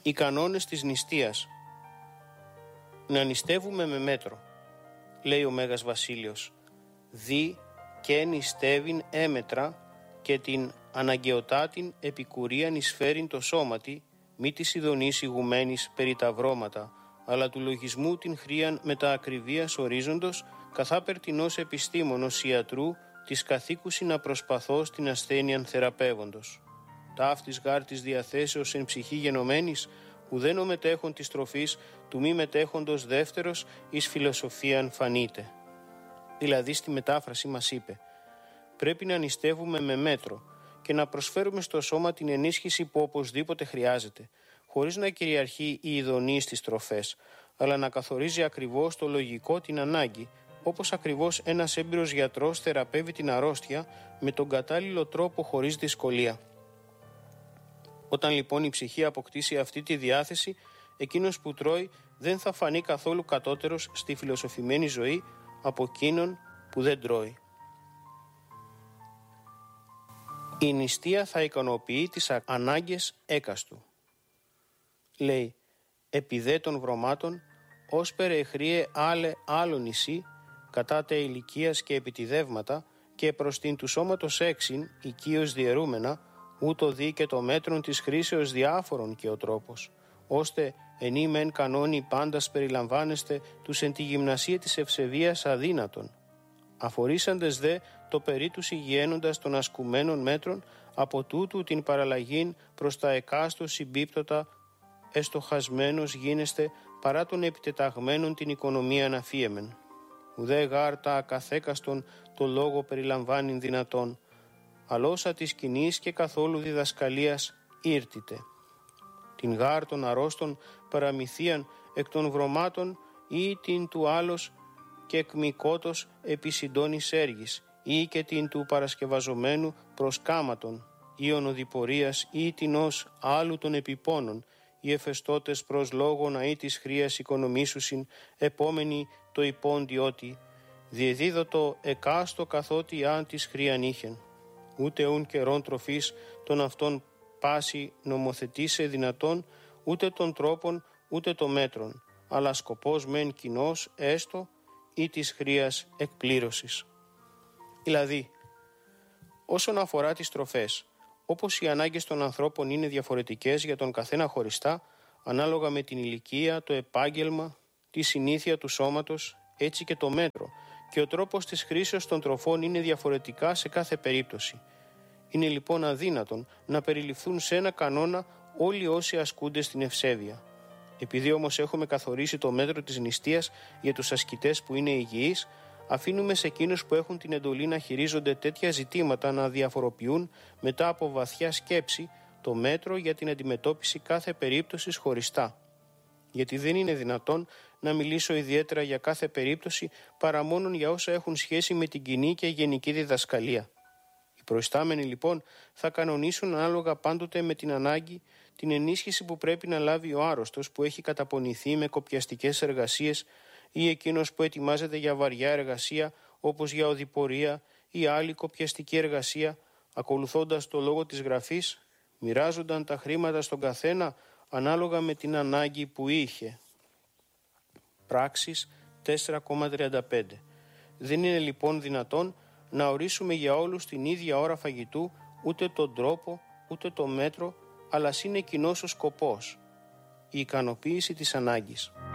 Οι κανόνες της νηστείας. Να νηστεύουμε με μέτρο, λέει ο Μέγας Βασίλειος. Δι και νηστεύειν έμετρα και την αναγκαιοτάτην επικουρίαν εισφέρειν το σώματι, μη της ειδονής ηγουμένης περί τα βρώματα, αλλά του λογισμού την χρίαν με τα ακριβίας ορίζοντος, καθά περτινός επιστήμονος ιατρού, της καθήκουσι να προσπαθώ στην ασθένειαν θεραπεύοντος. Ταύτης γάρ της διαθέσεως εν ψυχή γενομένης, ουδέν ο μετέχον της τροφής, του μη μετέχοντος δεύτερος εις φιλοσοφίαν φανείται. Δηλαδή στη μετάφραση μας είπε, πρέπει να νηστεύουμε με μέτρο και να προσφέρουμε στο σώμα την ενίσχυση που οπωσδήποτε χρειάζεται, χωρίς να κυριαρχεί η ειδονή στις τροφές, αλλά να καθορίζει ακριβώς το λογικό την ανάγκη, όπως ακριβώς ένας έμπειρος γιατρός θεραπεύει την αρρώστια με τον κατάλληλο τρόπο χωρίς δυσκολία. Όταν λοιπόν η ψυχή αποκτήσει αυτή τη διάθεση, εκείνος που τρώει δεν θα φανεί καθόλου κατώτερος στη φιλοσοφημένη ζωή από εκείνον που δεν τρώει. Η νηστεία θα ικανοποιεί τις ανάγκες έκαστου. Λέει, επί των βρωμάτων, όσπερ εχρίε άλλο νησί, κατά τε ηλικίας και επιτιδεύματα, και προς την του σώματος έξιν, οικείως διαιρούμενα, ούτω δει και το μέτρον της χρήσεως διάφορων και ο τρόπος, ώστε ενή μεν κανόνι πάντας περιλαμβάνεστε τους εν τη γυμνασία της ευσεβίας αδύνατον. Αφορήσαντες δε το περί τους υγιένοντας των ασκουμένων μέτρων, από τούτου την παραλλαγήν προς τα εκάστο συμπίπτωτα εστοχασμένος γίνεστε παρά των επιτεταγμένων την οικονομία αναφίεμεν. Ουδέ γάρ τα ακαθέκαστον το λόγο περιλαμβάνειν δυνατόν, αλόσα της κοινής και καθόλου διδασκαλίας ήρτητε. Την γάρ των αρρώστων παραμυθίαν εκ των βρωμάτων ή την του άλλος και εκμικότος επί συντώνης έργης ή και την του παρασκευαζομένου προς κάματον ή ονοδηπορίας ή την ως άλλου των επιπώνων οι εφεστώτες προς λόγο να ή της χρίας οικονομήσουσιν επόμενοι το υπόντι ότι διεδίδωτο εκάστο καθότι αν της χρίαν είχεν. Ούτε ουν καιρών τροφής των αυτών πάση νομοθετήσε δυνατόν, ούτε των τρόπων ούτε των μέτρων, αλλά σκοπός μεν κοινός έστω ή της χρίας εκπλήρωσης. Δηλαδή, όσον αφορά τις τροφές, όπως οι ανάγκες των ανθρώπων είναι διαφορετικές για τον καθένα χωριστά, ανάλογα με την ηλικία, το επάγγελμα, τη συνήθεια του σώματος, έτσι και το μέτρο, και ο τρόπος της χρήσεως των τροφών είναι διαφορετικά σε κάθε περίπτωση. Είναι λοιπόν αδύνατον να περιληφθούν σε ένα κανόνα όλοι όσοι ασκούνται στην ευσέβεια. Επειδή όμως έχουμε καθορίσει το μέτρο της νηστείας για τους ασκητές που είναι υγιείς, αφήνουμε σε εκείνους που έχουν την εντολή να χειρίζονται τέτοια ζητήματα να διαφοροποιούν μετά από βαθιά σκέψη το μέτρο για την αντιμετώπιση κάθε περίπτωσης χωριστά. Γιατί δεν είναι δυνατόν να μιλήσω ιδιαίτερα για κάθε περίπτωση παρά μόνον για όσα έχουν σχέση με την κοινή και γενική διδασκαλία. Οι προϊστάμενοι λοιπόν θα κανονίσουν ανάλογα πάντοτε με την ανάγκη την ενίσχυση που πρέπει να λάβει ο άρρωστος που έχει καταπονηθεί με κοπιαστικές εργασίες ή εκείνος που ετοιμάζεται για βαριά εργασία όπως για οδηπορία ή άλλη κοπιαστική εργασία, ακολουθώντας το λόγο της Γραφής, μοιράζονταν τα χρήματα στον καθένα ανάλογα με την ανάγκη που είχε. Πράξεις 4,35. Δεν είναι λοιπόν δυνατόν να ορίσουμε για όλους την ίδια ώρα φαγητού, ούτε τον τρόπο, ούτε το μέτρο, αλλά είναι κοινός ο σκοπός, η ικανοποίηση της ανάγκης.